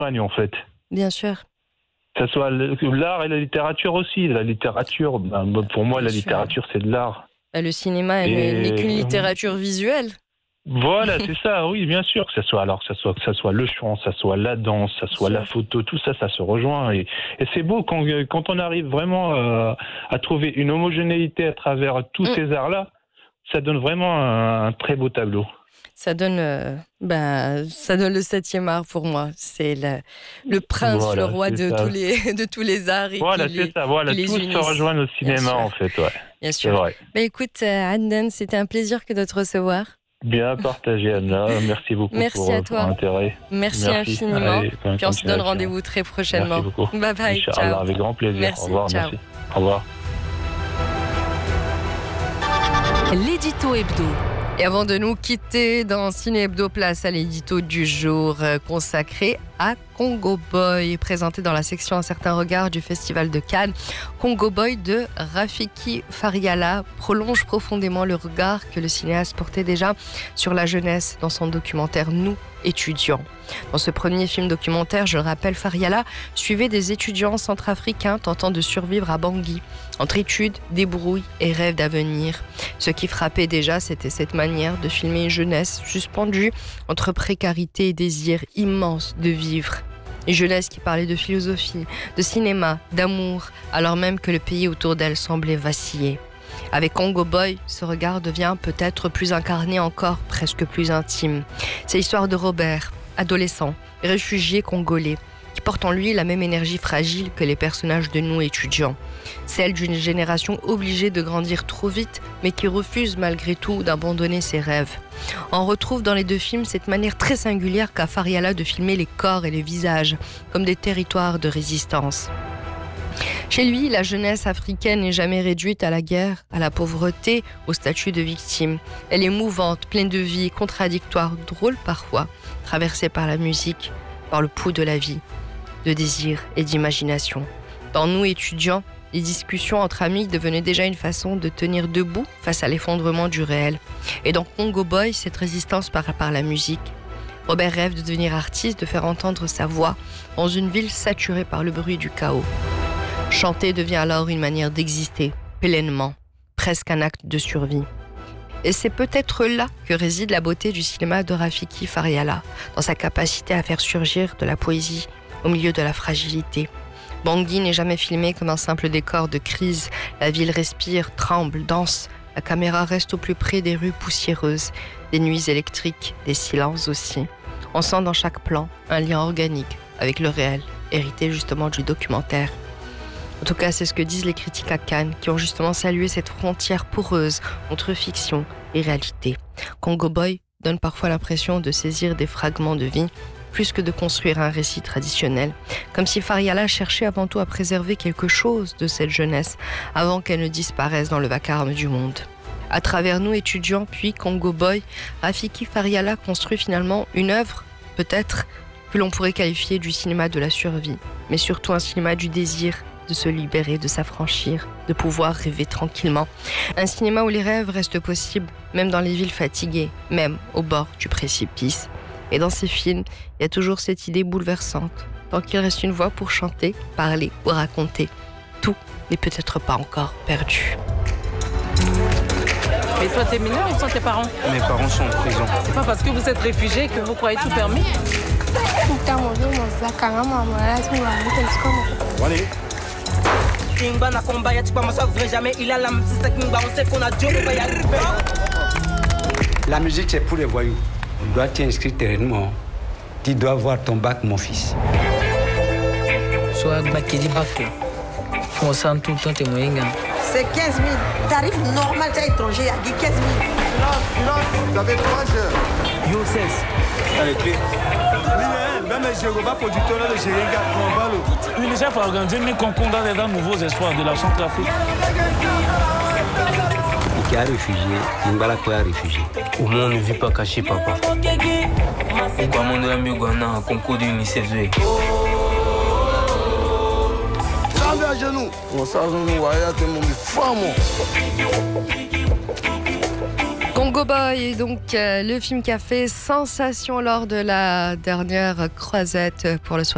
Espagne, en fait. Bien sûr. Que ce soit l'art et la littérature aussi. La littérature, pour moi, Bien la sûr. littérature, c'est de l'art. Le cinéma Et n'est qu'une littérature visuelle. voilà, c'est ça, oui, bien sûr. Que ça soit le chant, que ça soit la danse, que ça soit la photo, tout ça, ça se rejoint. Et c'est beau quand on arrive vraiment à trouver une homogénéité à travers tous ces arts-là. Ça donne vraiment un très beau tableau. Ça donne le 7e art pour moi. C'est le prince, Voilà, le roi c'est de ça. tous les arts. Et Voilà, qui c'est ça. Voilà, les tous unissent. se rejoignent au cinéma, en fait. Ouais. Bien C'est sûr. vrai. Écoute, Adnan, c'était un plaisir que de te recevoir. Bien partagé, Anna. Merci beaucoup Merci à pour toi. l'intérêt. Merci infiniment. Allez, Puis on se donne rendez-vous très prochainement. Merci beaucoup. Bye bye. Inch'Allah, Ciao. avec grand plaisir. Merci, Au revoir. ciao. Merci. Au revoir. L'édito hebdo. Et avant de nous quitter dans Ciné Hebdo, place à l'édito du jour consacré à Congo Boy, présenté dans la section Un certain regard du Festival de Cannes. Congo Boy de Rafiki Fariala prolonge profondément le regard que le cinéaste portait déjà sur la jeunesse dans son documentaire Nous, étudiants. Dans ce premier film documentaire, je le rappelle, Fariala suivait des étudiants centrafricains tentant de survivre à Bangui, entre études, débrouilles et rêves d'avenir. Ce qui frappait déjà, c'était cette manière de filmer une jeunesse suspendue entre précarité et désir immense de vivre. Une jeunesse qui parlait de philosophie, de cinéma, d'amour, alors même que le pays autour d'elle semblait vaciller. Avec Congo Boy, ce regard devient peut-être plus incarné encore, presque plus intime. C'est l'histoire de Robert, adolescent, réfugié congolais, qui porte en lui la même énergie fragile que les personnages de Nous, étudiants. Celle d'une génération obligée de grandir trop vite, mais qui refuse malgré tout d'abandonner ses rêves. On retrouve dans les deux films cette manière très singulière qu'a Fariala de filmer les corps et les visages, comme des territoires de résistance. Chez lui, la jeunesse africaine n'est jamais réduite à la guerre, à la pauvreté, au statut de victime. Elle est mouvante, pleine de vie, contradictoire, drôle parfois, traversée par la musique, par le pouls de la vie, de désir et d'imagination. Dans Nous, étudiants, les discussions entre amis devenaient déjà une façon de tenir debout face à l'effondrement du réel. Et dans Congo Boy, cette résistance par la musique. Robert rêve de devenir artiste, de faire entendre sa voix dans une ville saturée par le bruit du chaos. Chanter devient alors une manière d'exister, pleinement, presque un acte de survie. Et c'est peut-être là que réside la beauté du cinéma de Rafiki Fariala, dans sa capacité à faire surgir de la poésie au milieu de la fragilité. Bangui n'est jamais filmé comme un simple décor de crise. La ville respire, tremble, danse. La caméra reste au plus près des rues poussiéreuses, des nuits électriques, des silences aussi. On sent dans chaque plan un lien organique avec le réel, hérité justement du documentaire. En tout cas, c'est ce que disent les critiques à Cannes, qui ont justement salué cette frontière poreuse entre fiction et réalité. Congo Boy donne parfois l'impression de saisir des fragments de vie, plus que de construire un récit traditionnel, comme si Fariala cherchait avant tout à préserver quelque chose de cette jeunesse, avant qu'elle ne disparaisse dans le vacarme du monde. À travers Nous, étudiants, puis Congo Boy, Rafiki Fariala construit finalement une œuvre, peut-être, que l'on pourrait qualifier du cinéma de la survie, mais surtout un cinéma du désir, de se libérer, de s'affranchir, de pouvoir rêver tranquillement. Un cinéma où les rêves restent possibles, même dans les villes fatiguées, même au bord du précipice. Et dans ces films, il y a toujours cette idée bouleversante. Tant qu'il reste une voix pour chanter, parler ou raconter, tout n'est peut-être pas encore perdu. Mais toi, t'es mineur ou sont tes parents? Mes parents sont en prison. C'est pas parce que vous êtes réfugié que vous croyez tout permis? Allez. La musique, c'est pour les voyous. Tu dois t'inscrire terreinement. Tu dois avoir ton bac, mon fils. Soit bac et bac. On sent tout le temps tes moyens. C'est 15 000. Tarif normal, t'es étranger, il y a 15 000. Silence, vous avez 3 heures. Yo, 16. T'as les clés. Même les Jéhovah producteurs de Jéréga, on va le. UNICEF a organisé mes concours dans les nouveaux espoirs de la Centrafrique. Qui a réfugié, Nimbala quoi a réfugié. Au moins, on ne vit pas caché, papa. Pourquoi mon ami Gouana a un concours de UNICEF? Tombez à genoux. On s'en va, mon femme. Congo Boy est donc le film qui a fait sensation lors de la dernière croisette pour le